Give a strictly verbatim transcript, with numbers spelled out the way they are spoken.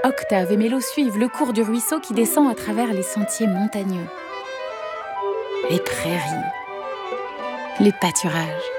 Octave et Mélo suivent le cours du ruisseau qui descend à travers les sentiers montagneux. Les prairies, les pâturages.